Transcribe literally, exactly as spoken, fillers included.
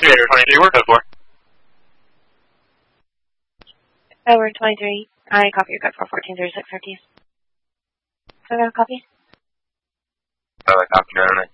Air twenty-three, we're code four. Over twenty-three. I copy your code for fourteen thirty-six, Northeast. So I got a copy? Oh, I copy, no, no.